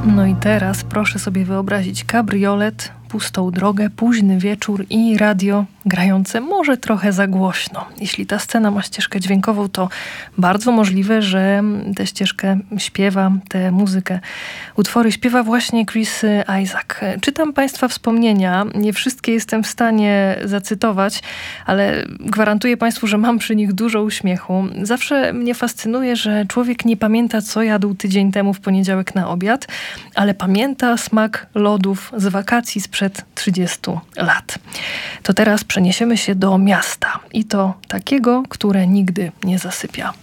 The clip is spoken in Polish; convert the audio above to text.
No i teraz proszę sobie wyobrazić kabriolet, pustą drogę, późny wieczór i radio grające może trochę za głośno. Jeśli ta scena ma ścieżkę dźwiękową, to bardzo możliwe, że tę ścieżkę śpiewa, tę muzykę, utwory śpiewa właśnie Chris Isaak. Czytam Państwa wspomnienia, nie wszystkie jestem w stanie zacytować, ale gwarantuję Państwu, że mam przy nich dużo uśmiechu. Zawsze mnie fascynuje, że człowiek nie pamięta, co jadł tydzień temu w poniedziałek na obiad, ale pamięta smak lodów z wakacji sprzed 30 lat. To teraz przeniesiemy się do miasta i to takiego, które nigdy nie zasypia.